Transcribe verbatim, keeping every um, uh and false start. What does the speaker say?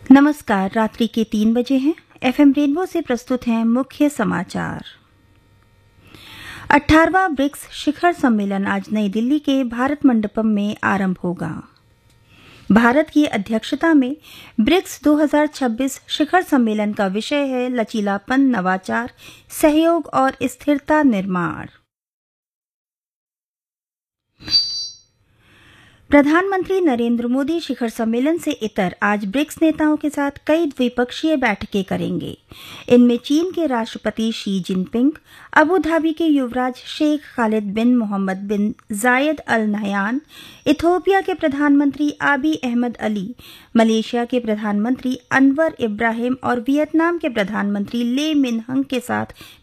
नमस्कार। रात्रि के तीन बजे हैं। एफएम रेनबो से प्रस्तुत हैं मुख्य समाचार। अठारहवां ब्रिक्स शिखर सम्मेलन आज नई दिल्ली के भारत मंडपम में आरंभ होगा। भारत की अध्यक्षता में ब्रिक्स दो हज़ार छब्बीस शिखर सम्मेलन का विषय है लचीलापन, नवाचार, सहयोग और स्थिरता निर्माण। प्रधानमंत्री नरेंद्र मोदी शिखर सम्मेलन से इतर आज ब्रिक्स नेताओं के साथ कई द्विपक्षीय बैठकें करेंगे। इनमें चीन के राष्ट्रपति शी जिनपिंग, अबू धाबी के युवराज शेख खालिद बिन मोहम्मद बिन जायद अल नहयान, इथियोपिया के प्रधानमंत्री आबी अहमद अली, मलेशिया के प्रधानमंत्री अनवर इब्राहिम और वियतनाम के प्रधानमंत्री ले मिन हंग के साथ